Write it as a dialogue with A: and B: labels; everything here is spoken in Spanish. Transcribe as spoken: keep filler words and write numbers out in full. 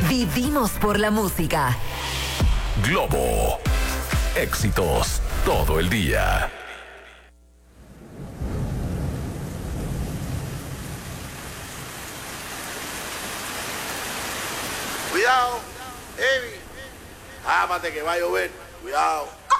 A: Vivimos por la música.
B: Globo. Éxitos todo el día.
C: Cuidado, Evi. Ámate que va a llover. Cuidado.